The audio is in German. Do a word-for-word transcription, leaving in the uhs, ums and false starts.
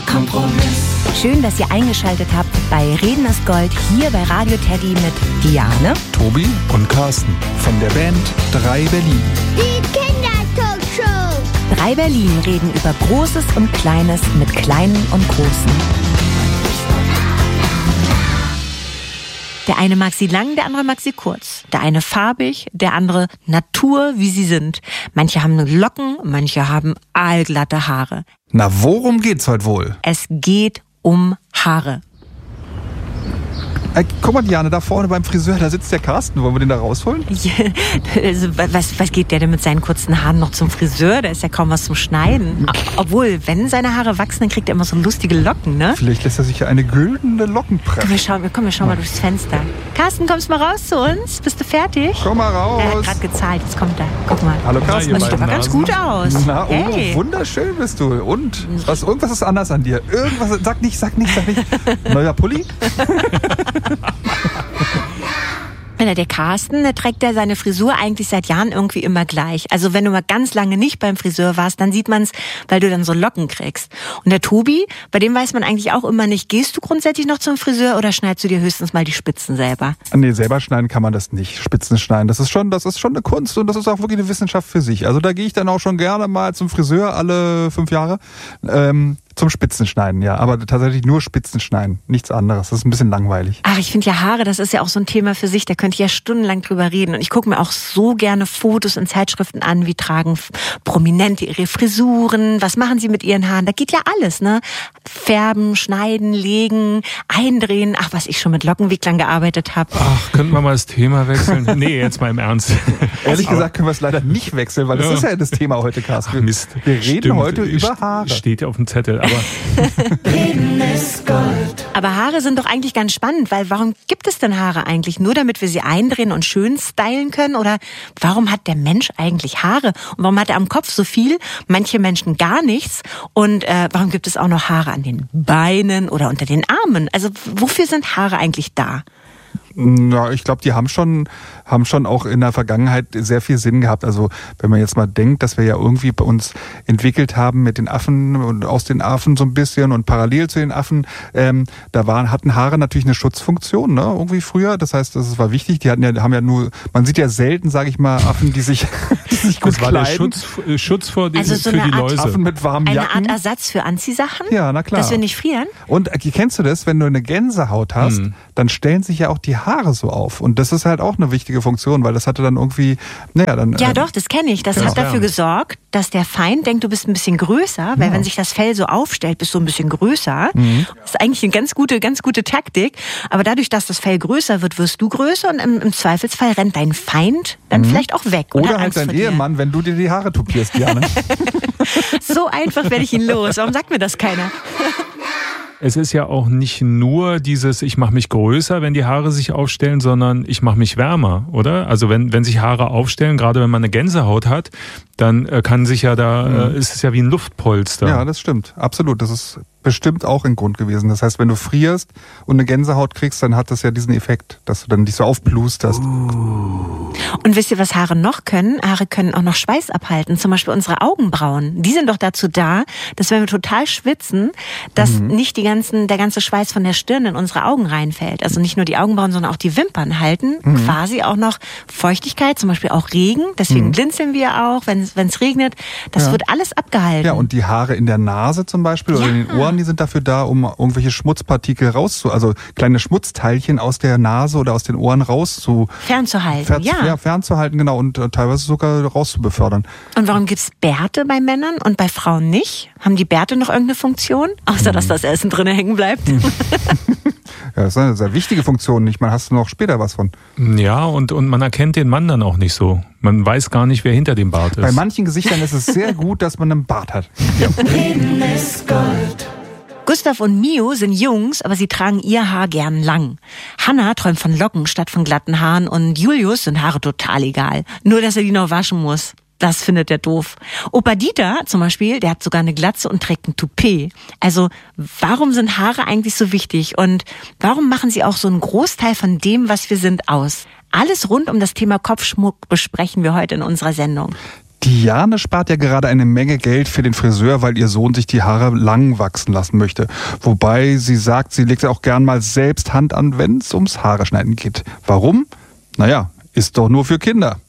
Kompromiss. Schön, dass ihr eingeschaltet habt bei Reden ist Gold hier bei Radio Teddy mit Diane, Tobi und Carsten von der Band drei Berlin. Die Kindertalkshow. drei Berlin reden über Großes und Kleines mit Kleinen und Großen. Der eine mag sie lang, der andere mag sie kurz. Der eine farbig, der andere Natur, wie sie sind. Manche haben Locken, manche haben aalglatte Haare. Na, worum geht's heute wohl? Es geht um Haare. Äh, guck mal, Diane, da vorne beim Friseur, da sitzt der Carsten. Wollen wir den da rausholen? Ja, also, was, was geht der denn mit seinen kurzen Haaren noch zum Friseur? Da ist ja kaum was zum Schneiden. Obwohl, wenn seine Haare wachsen, dann kriegt er immer so lustige Locken, ne? Vielleicht lässt er sich ja eine güldene Lockenpresse. Komm, wir schauen, komm, wir schauen mal durchs Fenster. Carsten, kommst mal raus zu uns? Bist du fertig? Komm mal raus. Er hat gerade gezahlt, jetzt kommt er. Guck mal. Hallo Carsten. Das sieht aber ganz gut aus. Na, oh, hey. Wunderschön bist du. Und? Was, irgendwas ist anders an dir. Irgendwas, sag nicht, sag nicht, sag nicht. Neuer Pulli? Der Carsten, der trägt ja seine Frisur eigentlich seit Jahren irgendwie immer gleich. Also wenn du mal ganz lange nicht beim Friseur warst, dann sieht man's, weil du dann so Locken kriegst. Und der Tobi, bei dem weiß man eigentlich auch immer nicht, gehst du grundsätzlich noch zum Friseur oder schneidest du dir höchstens mal die Spitzen selber? Nee, selber schneiden kann man das nicht. Spitzen schneiden, das ist schon, das ist schon eine Kunst und das ist auch wirklich eine Wissenschaft für sich. Also da gehe ich dann auch schon gerne mal zum Friseur alle fünf Jahre. Ähm, Zum Spitzenschneiden, ja. Aber tatsächlich nur Spitzenschneiden, nichts anderes. Das ist ein bisschen langweilig. Ach, ich finde ja Haare, das ist ja auch so ein Thema für sich. Da könnte ich ja stundenlang drüber reden. Und ich gucke mir auch so gerne Fotos in Zeitschriften an. Wie tragen Prominente ihre Frisuren? Was machen sie mit ihren Haaren? Da geht ja alles, ne? Färben, schneiden, legen, eindrehen. Ach, was ich schon mit Lockenwicklern gearbeitet habe. Ach, könnten wir mal das Thema wechseln? Nee, jetzt mal im Ernst. Ehrlich gesagt können wir es leider nicht wechseln, weil das ja. ist ja das Thema heute, Carsten. Ach, Mist. Wir reden Stimmt. heute über Haare. Steht ja auf dem Zettel. Aber Reden ist Gold. Aber Haare sind doch eigentlich ganz spannend, weil warum gibt es denn Haare eigentlich? Nur damit wir sie eindrehen und schön stylen können? Oder warum hat der Mensch eigentlich Haare? Und warum hat er am Kopf so viel? Manche Menschen gar nichts. Und äh, warum gibt es auch noch Haare an den Beinen oder unter den Armen? Also wofür sind Haare eigentlich da? Na, ich glaube, die haben schon, haben schon auch in der Vergangenheit sehr viel Sinn gehabt. Also wenn man jetzt mal denkt, dass wir ja irgendwie bei uns entwickelt haben mit den Affen und aus den Affen so ein bisschen und parallel zu den Affen, ähm, da waren, hatten Haare natürlich eine Schutzfunktion, ne, irgendwie früher. Das heißt, das war wichtig. Die hatten ja, haben ja nur, man sieht ja selten, sage ich mal, Affen, die sich, die sich gut das war kleiden. der Schutz, äh, Schutz vor die, Also so für eine die Art Läuse. Affen mit warmen Eine Jacken. Art Ersatz für Anziehsachen? Ja, na klar. Dass wir nicht frieren? Und äh, kennst du das, wenn du eine Gänsehaut hast, Hm. dann stellen sich ja auch die Haare so auf. Und das ist halt auch eine wichtige Funktion, weil das hatte dann irgendwie, naja, dann... Ja, äh, doch, das kenne ich. Das genau. hat dafür gesorgt, dass der Feind denkt, du bist ein bisschen größer, weil Ja. wenn sich das Fell so aufstellt, bist du ein bisschen größer. Mhm. Das ist eigentlich eine ganz gute, ganz gute Taktik. Aber dadurch, dass das Fell größer wird, wirst du größer und im, im Zweifelsfall rennt dein Feind dann vielleicht auch weg. Und Oder hat halt Angst dein vor dir. Ehemann, wenn du dir die Haare tupierst, Diane. So einfach werde ich ihn los. Warum sagt mir das keiner? Es ist ja auch nicht nur dieses, ich mache mich größer, wenn die Haare sich aufstellen, sondern ich mache mich wärmer, oder? Also wenn wenn sich Haare aufstellen, gerade wenn man eine Gänsehaut hat, dann äh, kann sich ja da, Mhm. äh, ist es ja wie ein Luftpolster. Ja, das stimmt. Absolut. Das ist bestimmt auch ein Grund gewesen. Das heißt, wenn du frierst und eine Gänsehaut kriegst, dann hat das ja diesen Effekt, dass du dann dich so aufblusterst. Und wisst ihr, was Haare noch können? Haare können auch noch Schweiß abhalten. Zum Beispiel unsere Augenbrauen. Die sind doch dazu da, dass wenn wir total schwitzen, dass Mhm. nicht die ganzen, der ganze Schweiß von der Stirn in unsere Augen reinfällt. Also nicht nur die Augenbrauen, sondern auch die Wimpern halten Mhm. quasi auch noch Feuchtigkeit, zum Beispiel auch Regen. Deswegen Mhm. blinzeln wir auch, wenn es regnet. Das Ja. wird alles abgehalten. Ja, und die Haare in der Nase zum Beispiel oder Ja. in den Ohren, die sind dafür da, um irgendwelche Schmutzpartikel rauszu, also kleine Schmutzteilchen aus der Nase oder aus den Ohren rauszu, Fernzuhalten, fer- ja. ja, fernzuhalten, genau, und äh, teilweise sogar rauszubefördern. Und warum gibt's Bärte bei Männern und bei Frauen nicht? Haben die Bärte noch irgendeine Funktion? Außer, dass das Essen drinnen hängen bleibt. Ja, das ist eine sehr wichtige Funktion. Ich meine, hast du noch später was von? Ja, und, und man erkennt den Mann dann auch nicht so. Man weiß gar nicht, wer hinter dem Bart ist. Bei manchen Gesichtern ist es sehr gut, dass man einen Bart hat. Reden ist Gold. Gustav und Mio sind Jungs, aber sie tragen ihr Haar gern lang. Hanna träumt von Locken statt von glatten Haaren und Julius sind Haare total egal. Nur, dass er die noch waschen muss. Das findet er doof. Opa Dieter zum Beispiel, der hat sogar eine Glatze und trägt ein Toupet. Also warum sind Haare eigentlich so wichtig und warum machen sie auch so einen Großteil von dem, was wir sind, aus? Alles rund um das Thema Kopfschmuck besprechen wir heute in unserer Sendung. Diane spart ja gerade eine Menge Geld für den Friseur, weil ihr Sohn sich die Haare lang wachsen lassen möchte. Wobei sie sagt, sie legt auch gern mal selbst Hand an, wenn es ums Haare schneiden geht. Warum? Naja, ist doch nur für Kinder.